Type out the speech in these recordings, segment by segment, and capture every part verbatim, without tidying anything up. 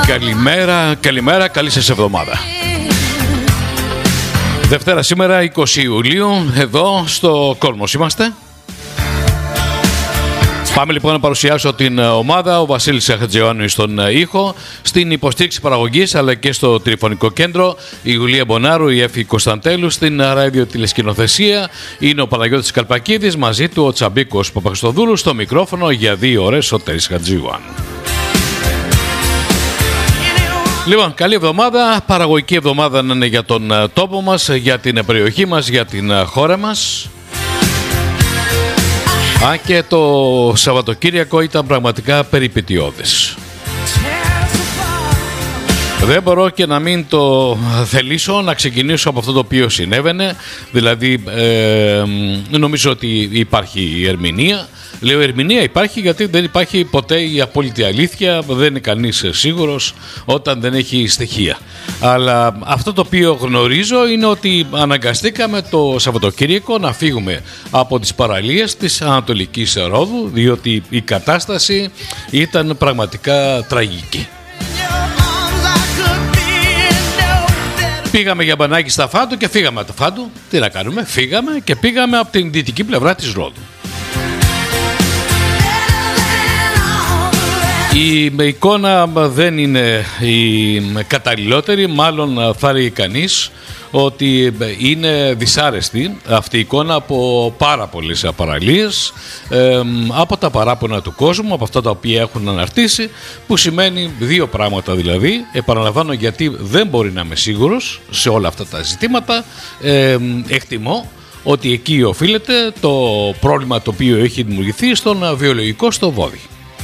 Καλημέρα, καλημέρα, καλή σας εβδομάδα. Δευτέρα σήμερα, είκοσι Ιουλίου, εδώ στο Κόσμος είμαστε. Πάμε λοιπόν να παρουσιάσω την ομάδα, ο Βασίλης Χατζιωάννου στον ήχο, στην υποστήριξη παραγωγής αλλά και στο τηλεφωνικό κέντρο, η Ιουλία Μπονάρου, η Εφη Κωνσταντέλου, στην ραδιοτηλεσκηνοθεσία είναι ο Παναγιώτης Καλπακίδης, μαζί του ο Τσαμπίκος Παπαχριστοδούλου, στο μικρόφωνο για δύο ώρες ο Τέρης Χατζιωάννου. Λοιπόν, καλή εβδομάδα, παραγωγική εβδομάδα να είναι για τον τόπο μας, για την περιοχή μας, για την χώρα μας. Αν και το Σαββατοκύριακο ήταν πραγματικά περιπετειώδες. Δεν μπορώ και να μην το θελήσω να ξεκινήσω από αυτό το οποίο συνέβαινε. Δηλαδή ε, νομίζω ότι υπάρχει η ερμηνεία. Λέω ερμηνεία υπάρχει γιατί δεν υπάρχει ποτέ η απόλυτη αλήθεια. Δεν είναι κανείς σίγουρος όταν δεν έχει στοιχεία. Αλλά αυτό το οποίο γνωρίζω είναι ότι αναγκαστήκαμε το Σαββατοκύριακο να φύγουμε από τις παραλίες της Ανατολικής Ρόδου, διότι η κατάσταση ήταν πραγματικά τραγική. Πήγαμε για μπανάκι στα Φάντου και φύγαμε από το Φάντου. Τι να κάνουμε, φύγαμε και πήγαμε από την δυτική πλευρά της Ρόδου. Η εικόνα δεν είναι η καταλληλότερη, μάλλον θα λέει κανείς ότι είναι δυσάρεστη αυτή η εικόνα από πάρα πολλές παραλίες, ε, από τα παράπονα του κόσμου, από αυτά τα οποία έχουν αναρτήσει, που σημαίνει δύο πράγματα δηλαδή. Επαναλαμβάνω, γιατί δεν μπορεί να είμαι σίγουρος σε όλα αυτά τα ζητήματα. ε, εκτιμώ ότι εκεί οφείλεται το πρόβλημα το οποίο έχει δημιουργηθεί στον βιολογικό στο Βόδι.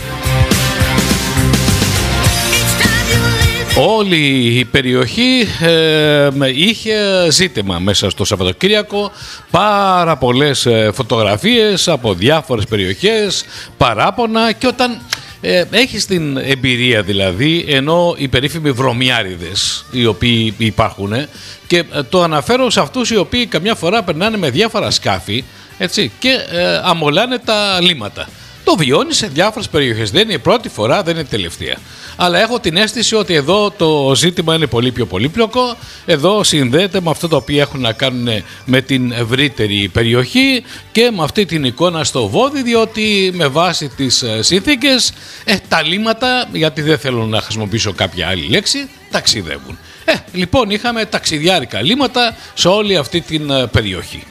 Όλη η περιοχή ε, είχε ζήτημα μέσα στο Σαββατοκύριακο, πάρα πολλές ε, φωτογραφίες από διάφορες περιοχές, παράπονα, και όταν ε, έχεις την εμπειρία δηλαδή, ενώ οι περίφημοι βρωμιάριδες οι οποίοι υπάρχουν, και ε, το αναφέρω σε αυτούς οι οποίοι καμιά φορά περνάνε με διάφορα σκάφη, έτσι, και ε, αμολάνε τα λίματα. Το βιώνει σε διάφορες περιοχές. Δεν είναι η πρώτη φορά, δεν είναι η τελευταία. Αλλά έχω την αίσθηση ότι εδώ το ζήτημα είναι πολύ πιο πολύπλοκο. Εδώ συνδέεται με αυτό το οποίο έχουν να κάνουν με την ευρύτερη περιοχή και με αυτή την εικόνα στο Βόδι, διότι με βάση τις συνθήκες ε, τα λίματα, γιατί δεν θέλω να χρησιμοποιήσω κάποια άλλη λέξη, ταξιδεύουν. Ε, λοιπόν, είχαμε ταξιδιάρικα λίματα σε όλη αυτή την περιοχή.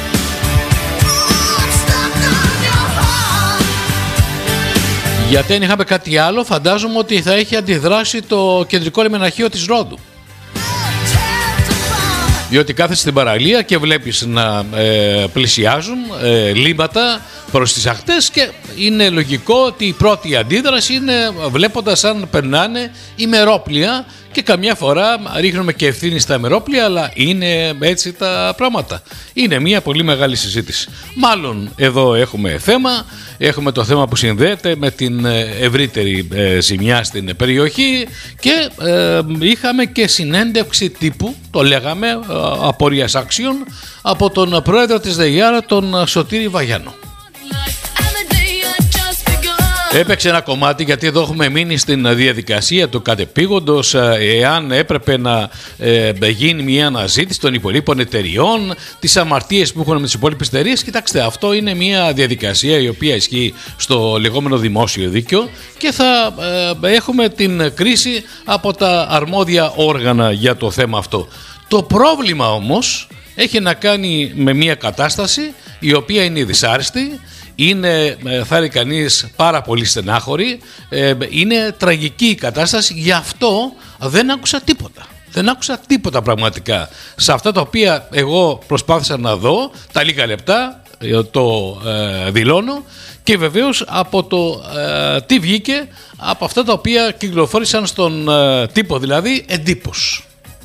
Γιατί αν είχαμε κάτι άλλο, φαντάζομαι ότι θα έχει αντιδράσει το κεντρικό λιμεναρχείο της Ρόδου. Διότι κάθεσαι στην παραλία και βλέπεις να ε, πλησιάζουν ε, λίματα προς τις ακτές και είναι λογικό ότι η πρώτη αντίδραση είναι βλέποντας αν περνάνε ημερόπλια, και καμιά φορά ρίχνουμε και ευθύνη στα ημερόπλια, αλλά είναι έτσι τα πράγματα. Είναι μια πολύ μεγάλη συζήτηση. Μάλλον εδώ έχουμε θέμα, έχουμε το θέμα που συνδέεται με την ευρύτερη ε, ζημιά στην περιοχή, και ε, είχαμε και συνέντευξη τύπου, το λέγαμε, ε, απορίας άξιων, από τον πρόεδρο της ΔΕΙΑΡ, τον Σωτήρη Βαγιάνο. Έπαιξε ένα κομμάτι, γιατί εδώ έχουμε μείνει στην διαδικασία του κατεπήγοντος, εάν έπρεπε να ε, γίνει μια αναζήτηση των υπολείπων εταιριών, τις αμαρτίες που έχουν με τις υπόλοιπες εταιρείες. Κοιτάξτε, αυτό είναι μια διαδικασία η οποία ισχύει στο λεγόμενο δημόσιο δίκαιο και θα ε, έχουμε την κρίση από τα αρμόδια όργανα για το θέμα αυτό. Το πρόβλημα όμως έχει να κάνει με μια κατάσταση η οποία είναι δυσάρεστη. Είναι, θα έλεγε κανείς, πάρα πολύ στενάχωρη, είναι τραγική η κατάσταση, γι' αυτό δεν άκουσα τίποτα. Δεν άκουσα τίποτα πραγματικά. Σε αυτά τα οποία εγώ προσπάθησα να δω, τα λίγα λεπτά, το ε, δηλώνω, και βεβαίως από το ε, τι βγήκε από αυτά τα οποία κυκλοφόρησαν στον ε, τύπο, δηλαδή εντύπωση.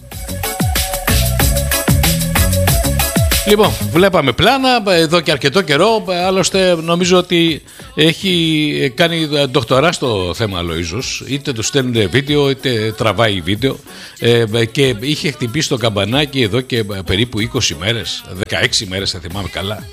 Λοιπόν, βλέπαμε πλάνα εδώ και αρκετό καιρό, άλλωστε νομίζω ότι έχει κάνει ντοκτορά στο θέμα Λοΐζος, είτε του στέλνουν βίντεο είτε τραβάει βίντεο, ε, και είχε χτυπήσει το καμπανάκι εδώ και περίπου είκοσι μέρες, δεκαέξι μέρες θα θυμάμαι καλά.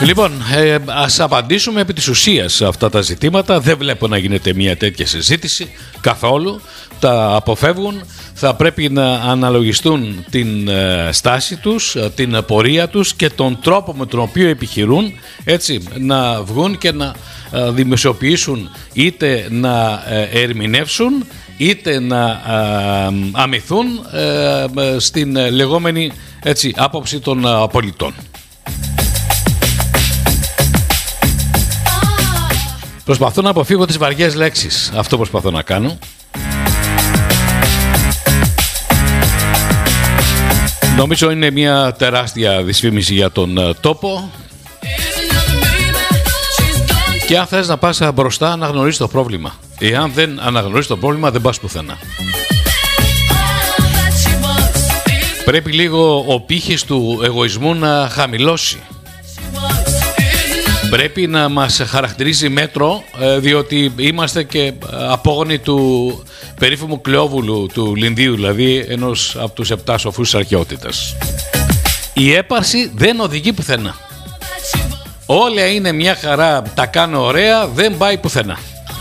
Λοιπόν, ε, ας απαντήσουμε επί της ουσίας σε αυτά τα ζητήματα. Δεν βλέπω να γίνεται μια τέτοια συζήτηση καθόλου. Τα αποφεύγουν. Θα πρέπει να αναλογιστούν την ε, στάση τους, ε, την πορεία τους και τον τρόπο με τον οποίο επιχειρούν, έτσι, να βγουν και να ε, δημοσιοποιήσουν, είτε να ε, ερμηνεύσουν, είτε να ε, αμυθούν ε, στην ε, λεγόμενη, έτσι, άποψη των ε, πολιτών. Προσπαθώ να αποφύγω τις βαριές λέξεις. Αυτό προσπαθώ να κάνω. Νομίζω είναι μια τεράστια δυσφήμιση για τον τόπο. Και αν θες να πας μπροστά, αναγνωρίσεις το πρόβλημα. Εάν δεν αναγνωρίσεις το πρόβλημα, δεν πας πουθενά. Πρέπει λίγο ο πύχης του εγωισμού να χαμηλώσει. Πρέπει να μας χαρακτηρίζει μέτρο, διότι είμαστε και απόγονοι του περίφημου Κλεόβουλου, του Λινδίου, δηλαδή ενός από τους επτά σοφούς της αρχαιότητας. Η έπαρση δεν οδηγεί πουθενά. Όλα είναι μια χαρά, τα κάνω ωραία, δεν πάει πουθενά.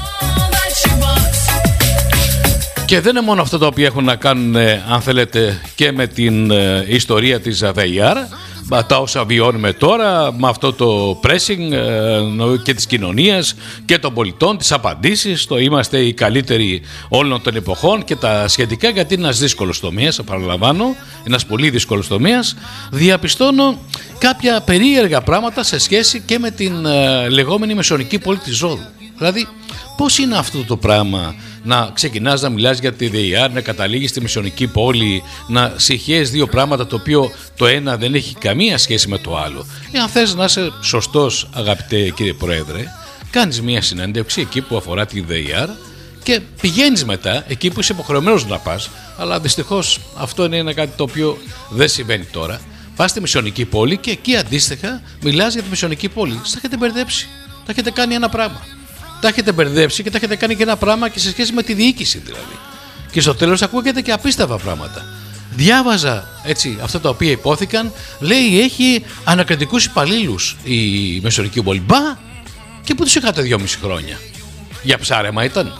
Και δεν είναι μόνο αυτό το οποίο έχουν να κάνουν, αν θέλετε, και με την ιστορία της ΔΕΙΑΡ, τα όσα βιώνουμε τώρα, με αυτό το pressing και της κοινωνίας και των πολιτών, τις απαντήσεις, το είμαστε οι καλύτεροι όλων των εποχών και τα σχετικά, γιατί είναι ένας δύσκολος τομέας, παραλαμβάνω, ένας πολύ δύσκολος τομέας. Διαπιστώνω κάποια περίεργα πράγματα σε σχέση και με την λεγόμενη μεσαιωνική πόλη της Ρόδου. Δηλαδή, πώς είναι αυτό το πράγμα να ξεκινάς να μιλάς για τη ΔΕΙΑΡ, να καταλήγεις στη μεσαιωνική πόλη, να συγχέεις δύο πράγματα το οποίο το ένα δεν έχει καμία σχέση με το άλλο. Εάν θες να είσαι σωστός, αγαπητέ κύριε Πρόεδρε, κάνεις μια συνέντευξη εκεί που αφορά τη ΔΕΙΑΡ και πηγαίνεις μετά εκεί που είσαι υποχρεωμένος να πας, αλλά δυστυχώς αυτό είναι κάτι το οποίο δεν συμβαίνει τώρα. Πας στη μεσαιωνική πόλη και εκεί αντίστοιχα μιλάς για τη μεσαιωνική πόλη. Στα έχετε μπερδέψει. Τα έχετε κάνει ένα πράγμα. Τα έχετε μπερδέψει και τα έχετε κάνει και ένα πράγμα και σε σχέση με τη διοίκηση δηλαδή. Και στο τέλος ακούγεται και απίστευτα πράγματα. Διάβαζα, έτσι, αυτά τα οποία υπόθηκαν. Λέει έχει ανακριτικούς υπαλλήλους η μεσαιωνική πόλη. Μπα! Και πού τους είχατε δυόμιση χρόνια? Για ψάρεμα ήταν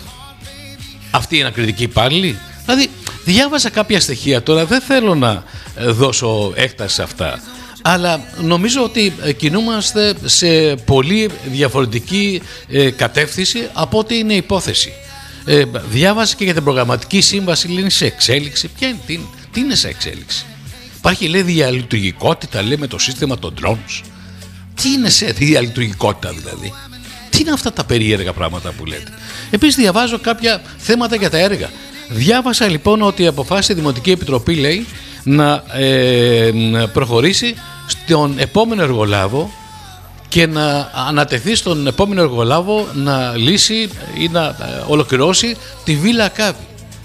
αυτοί οι ανακριτικοί υπάλληλοι? Δηλαδή διάβαζα κάποια στοιχεία. Τώρα δεν θέλω να δώσω έκταση σε αυτά, αλλά νομίζω ότι κινούμαστε σε πολύ διαφορετική ε, κατεύθυνση από ό,τι είναι υπόθεση. Ε, διάβασα και για την προγραμματική σύμβαση, λέει είναι σε εξέλιξη. Ποια είναι, τι, τι είναι σε εξέλιξη? Υπάρχει, λέει, διαλειτουργικότητα, λέει, με το σύστημα των drones. Τι είναι σε διαλειτουργικότητα δηλαδή? Τι είναι αυτά τα περίεργα πράγματα που λέτε? Επίσης διαβάζω κάποια θέματα για τα έργα. Διάβασα λοιπόν ότι αποφάσισε η Δημοτική Επιτροπή, λέει, να ε, προχωρήσει στον επόμενο εργολάβο και να ανατεθεί στον επόμενο εργολάβο να λύσει ή να ολοκληρώσει τη Βίλα Ακάβη.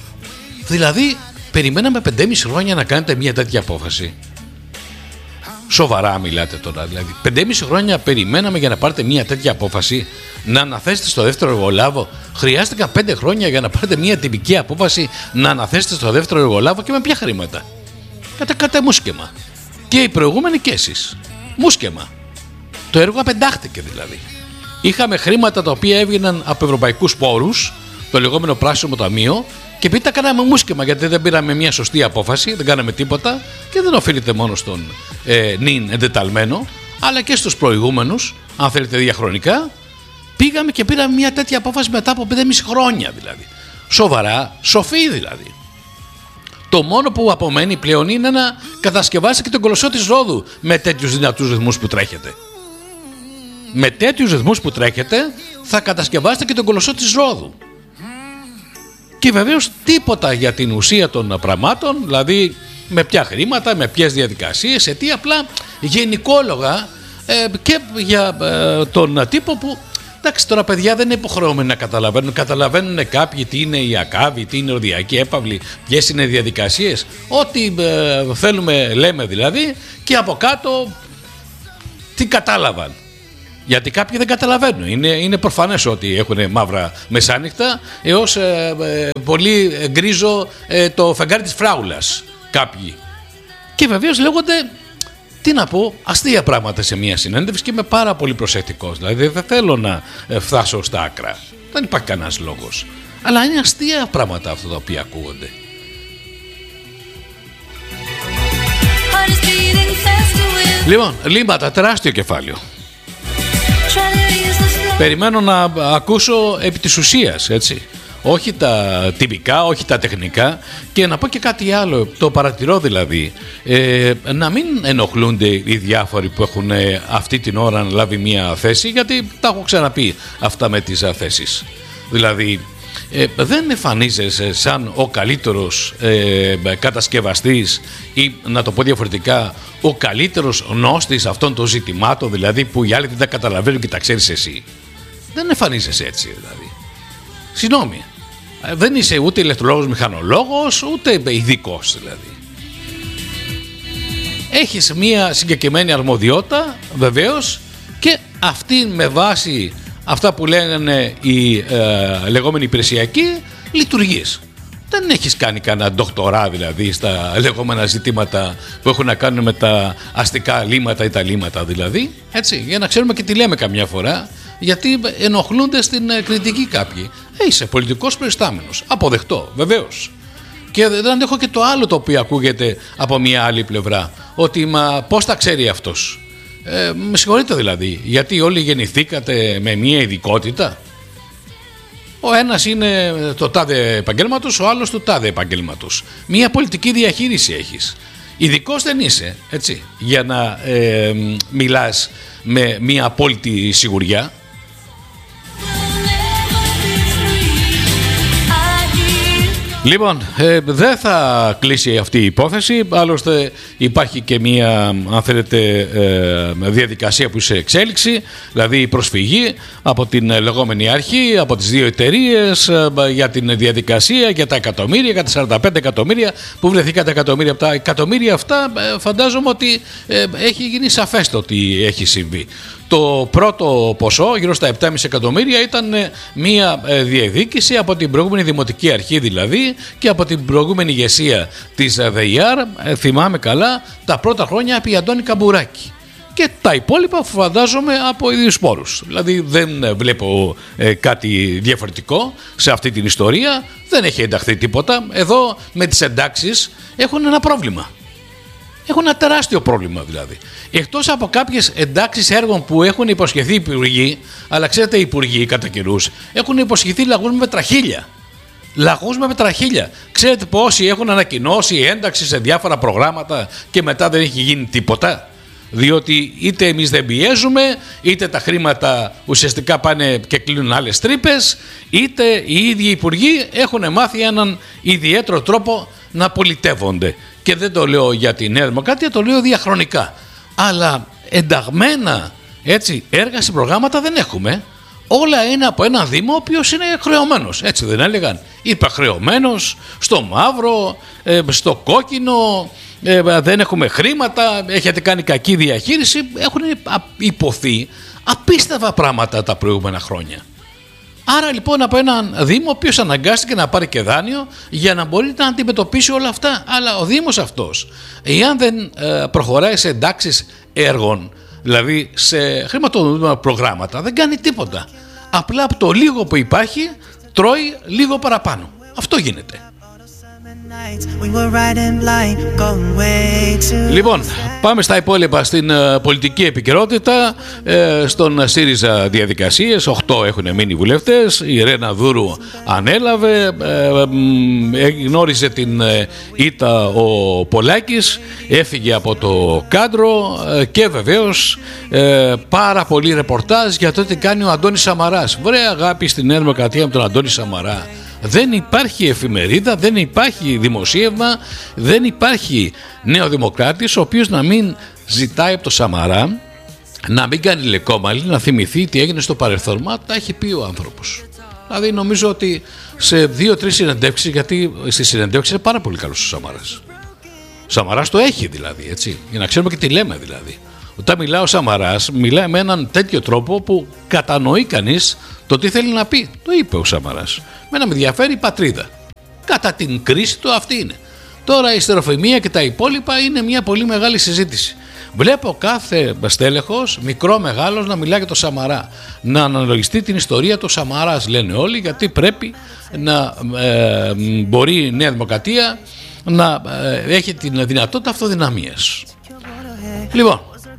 Δηλαδή περιμέναμε πεντέμισι χρόνια να κάνετε μια τέτοια απόφαση? Σοβαρά μιλάτε τώρα? Δηλαδή πεντέμισι χρόνια περιμέναμε για να πάρετε μια τέτοια απόφαση, να αναθέσετε στο δεύτερο εργολάβο? Χρειάστηκαν πέντε χρόνια για να πάρετε μια τυπική απόφαση να αναθέσετε στο δεύτερο εργολάβο? Και με ποια χρήματα? Κατά, κατά μουσκεμα. Και οι προηγούμενοι και εσείς. Μουσκεμα. Το έργο απεντάχτηκε δηλαδή. Είχαμε χρήματα τα οποία έβγαιναν από ευρωπαϊκούς πόρους, το λεγόμενο πράσινο ταμείο, και επειδή τα κάναμε μουσκεμα γιατί δεν πήραμε μια σωστή απόφαση, δεν κάναμε τίποτα, και δεν οφείλεται μόνο στον ε, νυν εντεταλμένο, αλλά και στους προηγούμενους, αν θέλετε διαχρονικά, πήγαμε και πήραμε μια τέτοια απόφαση μετά από πέντε και μισό χρόνια δηλαδή. Σοβαρά, σοφή δηλαδή. Το μόνο που απομένει πλέον είναι να κατασκευάσει και τον κολοσσό της Ρόδου με τέτοιους δυνατούς ρυθμούς που τρέχετε. Με τέτοιους ρυθμούς που τρέχετε θα κατασκευάσετε και τον κολοσσό της Ρόδου. Και βεβαίως τίποτα για την ουσία των πραγμάτων, δηλαδή με ποια χρήματα, με ποιες διαδικασίες, σε τι, απλά γενικόλογα ε, και για ε, τον τύπο που... Εντάξει, τώρα παιδιά δεν είναι υποχρεωμένοι να καταλαβαίνουν. Καταλαβαίνουν κάποιοι τι είναι η Ακάβη, τι είναι η ορδιακή έπαυλη, ποιες είναι οι διαδικασίες. Ό,τι ε, θέλουμε λέμε δηλαδή, και από κάτω τι κατάλαβαν. Γιατί κάποιοι δεν καταλαβαίνουν. Είναι, είναι προφανές ότι έχουν μαύρα μεσάνυχτα έως ε, ε, πολύ γκρίζο ε, το φεγγάρι της φράουλας κάποιοι. Και βεβαίως λέγονται τι να πω, αστεία πράγματα σε μια συνέντευξη και είμαι πάρα πολύ προσεκτικός. Δηλαδή δεν θέλω να φτάσω στα άκρα. Δεν υπάρχει κανένας λόγος. Αλλά είναι αστεία πράγματα αυτά τα οποία ακούγονται. Λοιπόν, λίμματα, τεράστιο κεφάλαιο. Περιμένω να ακούσω επί της ουσίας, έτσι. Όχι τα τυπικά, όχι τα τεχνικά. Και να πω και κάτι άλλο, το παρατηρώ δηλαδή, ε, να μην ενοχλούνται οι διάφοροι που έχουν ε, αυτή την ώρα να λάβει μια θέση, γιατί τα έχω ξαναπεί αυτά με τις θέσεις. Δηλαδή ε, δεν εμφανίζεσαι σαν ο καλύτερος ε, κατασκευαστής ή, να το πω διαφορετικά, ο καλύτερος γνώστης αυτών των ζητημάτων, δηλαδή που οι άλλοι δεν τα καταλαβαίνουν και τα ξέρεις εσύ. Δεν εμφανίζεσαι έτσι δηλαδή. Συγγνώμη. Δεν είσαι ούτε ηλεκτρολόγος μηχανολόγος, ούτε ειδικός δηλαδή. Έχεις μία συγκεκριμένη αρμοδιότητα βεβαίως και αυτή με βάση αυτά που λένε οι ε, λεγόμενοι υπηρεσιακοί λειτουργείς. Δεν έχεις κάνει κανένα ντοκτορά δηλαδή στα λεγόμενα ζητήματα που έχουν να κάνουν με τα αστικά λύματα ή τα λύματα δηλαδή, έτσι, για να ξέρουμε και τι λέμε καμιά φορά. Γιατί ενοχλούνται στην κριτική κάποιοι. Ε, είσαι πολιτικός προϊστάμενος. Αποδεκτό, βεβαίως. Και δεν αντέχω και το άλλο το οποίο ακούγεται από μια άλλη πλευρά. Ότι μα πώς τα ξέρει αυτός. Ε, με συγχωρείτε δηλαδή. Γιατί όλοι γεννηθήκατε με μια ειδικότητα. Ο ένας είναι το τάδε επαγγέλματος, ο άλλος του τάδε επαγγέλματος. Μια πολιτική διαχείριση έχεις. Ειδικός δεν είσαι, έτσι, για να ε, μιλάς με μια απόλυτη σιγουριά. Λοιπόν, ε, δεν θα κλείσει αυτή η υπόθεση, άλλωστε υπάρχει και μια, αν θέλετε, ε, διαδικασία που σε εξέλιξη, δηλαδή η προσφυγή από την λεγόμενη αρχή, από τις δύο εταιρείες ε, για την διαδικασία, για τα εκατομμύρια, για τα σαράντα πέντε εκατομμύρια που βρεθήκαν τα εκατομμύρια από τα εκατομμύρια αυτά, ε, φαντάζομαι ότι ε, έχει γίνει σαφές το τι έχει συμβεί. Το πρώτο ποσό, γύρω στα επτά κόμμα πέντε εκατομμύρια, ήταν μια διεκδίκηση από την προηγούμενη δημοτική αρχή δηλαδή και από την προηγούμενη ηγεσία της ΔΕΙΑΡ, θυμάμαι καλά, τα πρώτα χρόνια επί Αντώνη Καμπουράκη. Και τα υπόλοιπα φαντάζομαι από ίδιους πόρους. Δηλαδή δεν βλέπω ε, κάτι διαφορετικό σε αυτή την ιστορία, δεν έχει ενταχθεί τίποτα. Εδώ με τις εντάξεις έχουν ένα πρόβλημα. Έχουν ένα τεράστιο πρόβλημα δηλαδή. Εκτός από κάποιες εντάξεις έργων που έχουν υποσχεθεί οι υπουργοί, αλλά ξέρετε οι υπουργοί κατά καιρούς έχουν υποσχεθεί λαγούς με πετραχίλια. Λαγούς με πετραχίλια. Ξέρετε πόσοι έχουν ανακοινώσει ένταξη σε διάφορα προγράμματα και μετά δεν έχει γίνει τίποτα. Διότι είτε εμείς δεν πιέζουμε, είτε τα χρήματα ουσιαστικά πάνε και κλείνουν άλλες τρύπες, είτε οι ίδιοι υπουργοί έχουν μάθει έναν ιδιαίτερο τρόπο να πολιτεύονται. Και δεν το λέω για τη Νέα Δημοκρατία, το λέω διαχρονικά. Αλλά ενταγμένα έτσι, έργα σε προγράμματα δεν έχουμε. Όλα είναι από έναν Δήμο ο οποίος είναι χρεωμένος. Έτσι δεν έλεγαν. Υπερχρεωμένος, στο μαύρο, στο κόκκινο, δεν έχουμε χρήματα, έχετε κάνει κακή διαχείριση. Έχουν υποθεί απίστευτα πράγματα τα προηγούμενα χρόνια. Άρα λοιπόν από έναν Δήμο ο οποίος αναγκάστηκε να πάρει και δάνειο για να μπορεί να αντιμετωπίσει όλα αυτά. Αλλά ο Δήμος αυτός, εάν δεν ε, προχωράει σε εντάξεις έργων, δηλαδή σε χρηματοδοτούμενα προγράμματα, δεν κάνει τίποτα. Απλά από το λίγο που υπάρχει τρώει λίγο παραπάνω. Αυτό γίνεται. Λοιπόν, πάμε στα υπόλοιπα στην uh, πολιτική επικαιρότητα. Uh, στον ΣΥΡΙΖΑ διαδικασίες, οκτώ έχουν μείνει βουλευτές. Η Ρένα Δούρου ανέλαβε, uh, γνώριζε την uh, ήττα ο Πολάκης, έφυγε από το κάδρο uh, και βεβαίως uh, πάρα πολύ ρεπορτάζ για το τι κάνει ο Αντώνης Σαμαράς. Βρε αγάπη στην Νέα Δημοκρατία με τον Αντώνη Σαμαρά. Δεν υπάρχει εφημερίδα, δεν υπάρχει δημοσίευμα, δεν υπάρχει νεοδημοκράτης ο οποίος να μην ζητάει από το Σαμαρά, να μην κάνει λεκόμαλη, να θυμηθεί τι έγινε στο παρελθόν. Μα τα έχει πει ο άνθρωπος. Δηλαδή νομίζω ότι σε δύο-τρεις συνεντεύξεις, γιατί στις συνεντεύξεις είναι πάρα πολύ καλός ο Σαμαράς. Ο Σαμαράς το έχει δηλαδή, έτσι, για να ξέρουμε και τι λέμε δηλαδή. Όταν μιλάει ο Σαμαράς, μιλάει με έναν τέτοιο τρόπο που κατανοεί κανείς το τι θέλει να πει. Το είπε ο Σαμαράς. Μένα με ενδιαφέρει η πατρίδα. Κατά την κρίση του αυτή είναι. Τώρα η στεροφημία και τα υπόλοιπα είναι μια πολύ μεγάλη συζήτηση. Βλέπω κάθε στέλεχος, μικρό μεγάλος, να μιλάει για το Σαμαρά. Να αναλογιστεί την ιστορία του Σαμαράς, λένε όλοι, γιατί πρέπει να ε, μπορεί η Νέα Δημοκρατία να ε, έχει την δυνατότητα αυτοδυναμίας. Λοιπόν,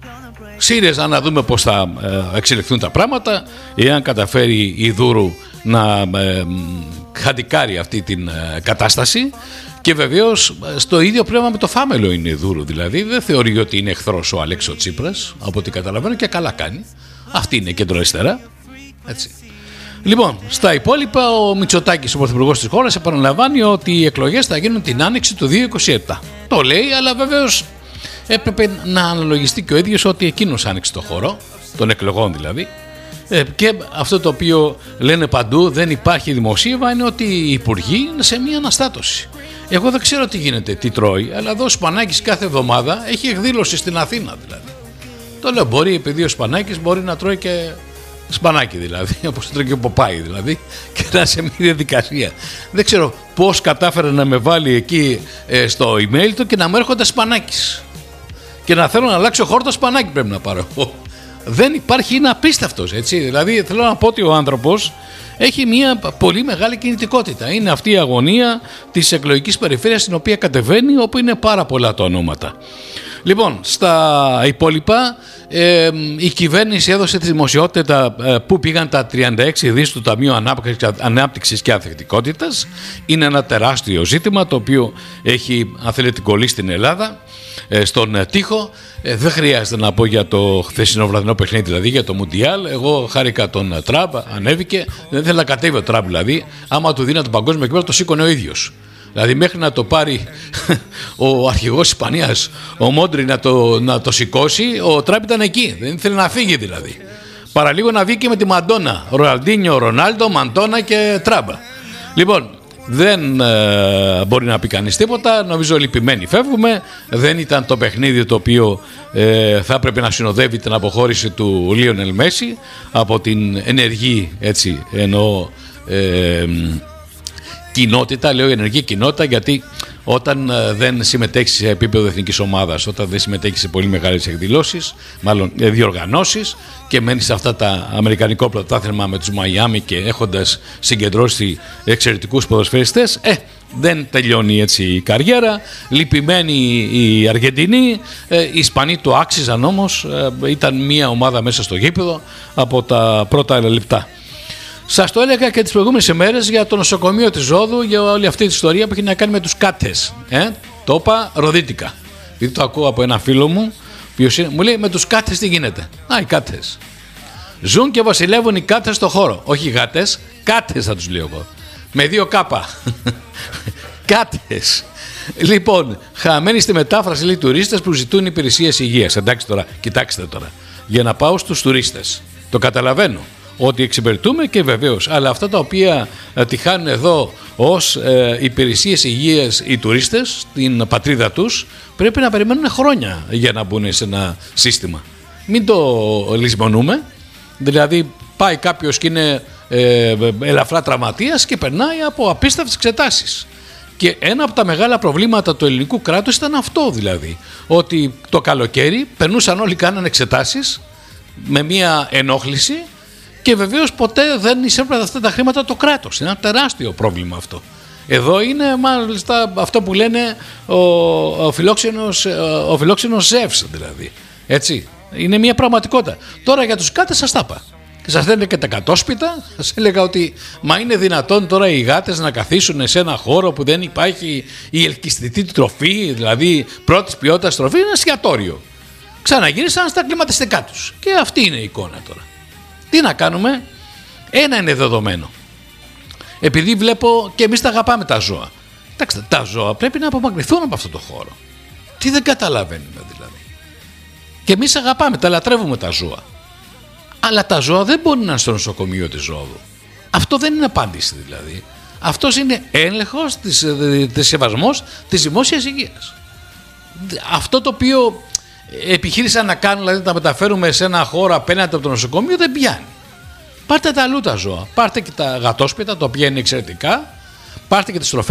ΣΥΡΙΖΑ να δούμε πώς θα ε, εξελιχθούν τα πράγματα, εάν καταφέρει η Δούρου να ε, χαντικάρει αυτή την ε, κατάσταση. Και βεβαίως στο ίδιο πνεύμα με το Φάμελο είναι η Δούρου, δηλαδή δεν θεωρεί ότι είναι εχθρός ο Αλέξης Τσίπρας, από ό,τι καταλαβαίνω, και καλά κάνει. Αυτή είναι κεντροαριστερά. Έτσι. Λοιπόν, στα υπόλοιπα, ο Μητσοτάκης, ο πρωθυπουργός της χώρας, επαναλαμβάνει ότι οι εκλογές θα γίνουν την άνοιξη του δύο χιλιάδες είκοσι επτά. Το λέει, αλλά βεβαίως έπρεπε να αναλογιστεί και ο ίδιος ότι εκείνος άνοιξε το χώρο, των εκλογών δηλαδή. Ε, και αυτό το οποίο λένε παντού, δεν υπάρχει δημοσίευμα, είναι ότι οι υπουργοί είναι σε μια αναστάτωση. Εγώ δεν ξέρω τι γίνεται, τι τρώει, αλλά εδώ ο Σπανάκης κάθε εβδομάδα έχει εκδήλωση στην Αθήνα δηλαδή. Το λέω, μπορεί, επειδή ο Σπανάκης μπορεί να τρώει και σπανάκι δηλαδή, όπως τρώει και ο Ποπάι δηλαδή, και να σε μια διαδικασία. Δεν ξέρω πώς κατάφερε να με βάλει εκεί ε, στο email του και να μου έρχονται Σπανάκης. Και να θέλω να αλλάξω χόρτα, Σπανάκι πρέπει να πάρω. Δεν υπάρχει, είναι απίστευτος, έτσι. Δηλαδή θέλω να πω ότι ο άνθρωπος έχει μια πολύ μεγάλη κινητικότητα. Είναι αυτή η αγωνία της εκλογικής περιφέρειας στην οποία κατεβαίνει, όπου είναι πάρα πολλά τα ονόματα. Λοιπόν, στα υπόλοιπα, ε, η κυβέρνηση έδωσε τη δημοσιότητα ε, που πήγαν τα τριάντα έξι δις του Ταμείου Ανάπτυξης και Ανθεκτικότητας. Είναι ένα τεράστιο ζήτημα το οποίο έχει, αν θέλετε, κολλήσει στην Ελλάδα, ε, στον τοίχο. Ε, δεν χρειάζεται να πω για το χθεσινό βραδινό παιχνίδι, δηλαδή για το Μουντιάλ. Εγώ χάρηκα τον Τραμπ, ανέβηκε. Δεν θέλω να κατέβει ο Τραμπ, δηλαδή. Άμα του δίνα το παγκόσμιο κύπελλο, το σήκωνε ο ίδιος. Δηλαδή μέχρι να το πάρει ο αρχηγός Ισπανίας, ο Μόντρι, να το, να το σηκώσει, ο Τραμπ ήταν εκεί. Δεν ήθελε να φύγει δηλαδή. Παραλίγο να βγει και με τη Μαντόνα. Ροναλντίνιο, Ρονάλντο, Μαντόνα και Τραμπ. Λοιπόν, δεν ε, μπορεί να πει κανείς τίποτα. Νομίζω λυπημένοι φεύγουμε. Δεν ήταν το παιχνίδι το οποίο ε, θα έπρεπε να συνοδεύει την αποχώρηση του Λίονελ Μέση από την ενεργή, έτσι εννοώ, ε, κοινότητα, λέω ενεργή κοινότητα, γιατί όταν δεν συμμετέχει σε επίπεδο εθνικής ομάδας, όταν δεν συμμετέχει σε πολύ μεγάλες εκδηλώσεις, μάλλον διοργανώσεις, και μένει σε αυτά τα αμερικανικό πρωτάθλημα με τους Μαϊάμι και έχοντας συγκεντρώσει εξαιρετικούς ποδοσφαιριστές, ε, δεν τελειώνει έτσι η καριέρα. Λυπημένοι οι Αργεντινοί, ε, οι Ισπανοί το άξιζαν όμως, ε, ήταν μια ομάδα μέσα στο γήπεδο από τα πρώτα λεπτά. Σας το έλεγα και τις προηγούμενες ημέρες για το νοσοκομείο της Ρόδου, για όλη αυτή τη ιστορία που έχει να κάνει με τους κάτες. Ε? Το είπα ροδίτικα. Γιατί το ακούω από ένα φίλο μου, ποιος είναι, μου λέει, με τους κάτες τι γίνεται. Α, οι κάτες. Ζουν και βασιλεύουν οι κάτες στο χώρο. Όχι οι γάτες, κάτες θα τους λέω εγώ. Με δύο κάπα. Κάτες. Λοιπόν, χαμένοι στη μετάφραση, λέει, τουρίστες που ζητούν υπηρεσίες υγείας. Εντάξει τώρα, κοιτάξτε τώρα. Για να πάω στους τουρίστες. Το καταλαβαίνω ότι εξυπηρετούμε, και βεβαίως, αλλά αυτά τα οποία ε, τυχάνουν εδώ ως ε, υπηρεσίες υγείας οι τουρίστες στην πατρίδα τους, πρέπει να περιμένουν χρόνια για να μπουν σε ένα σύστημα. Μην το λησμονούμε. Δηλαδή πάει κάποιος και είναι ε, ελαφρά τραυματίας και περνάει από απίστευτες εξετάσεις. Και ένα από τα μεγάλα προβλήματα του ελληνικού κράτους ήταν αυτό, δηλαδή, ότι το καλοκαίρι περνούσαν όλοι, κάνανε εξετάσεις με μία ενόχληση, και βεβαίως ποτέ δεν εισέπρατε αυτά τα χρήματα το κράτος. Είναι ένα τεράστιο πρόβλημα αυτό. Εδώ είναι μάλιστα αυτό που λένε ο, ο φιλόξενος, ο φιλόξενος Ζεύς, δηλαδή. Έτσι. Είναι μια πραγματικότητα. Τώρα για τους κάτες σας τα είπα. Και σας λένε και τα κατόσπιτα. Σας έλεγα ότι μα είναι δυνατόν τώρα οι γάτες να καθίσουν σε ένα χώρο που δεν υπάρχει η ελκυστική τροφή, δηλαδή πρώτης ποιότητας τροφή, είναι εστιατόριο. Ξαναγύρισαν στα κλιματιστικά τους. Και αυτή είναι η εικόνα τώρα. Τι να κάνουμε, ένα είναι δεδομένο. Επειδή βλέπω και εμείς τα αγαπάμε τα ζώα. Κοιτάξτε, τα ζώα πρέπει να απομακρυνθούν από αυτό το χώρο. Τι δεν καταλαβαίνουμε δηλαδή. Και εμείς αγαπάμε, τα λατρεύουμε τα ζώα. Αλλά τα ζώα δεν μπορούν να είναι στο νοσοκομείο της Ρόδου. Αυτό δεν είναι απάντηση δηλαδή. Αυτός είναι έλεγχος, της, της σεβασμός της δημόσιας υγείας. Αυτό το οποίο επιχείρησαν να κάνουν, δηλαδή να τα μεταφέρουμε σε ένα χώρο απέναντι από το νοσοκομείο, δεν πιάνει. Πάρτε τα αλλού τα ζώα. Πάρτε και τα γατόσπιτα, τα οποία είναι εξαιρετικά. Πάρτε και τις τροφές.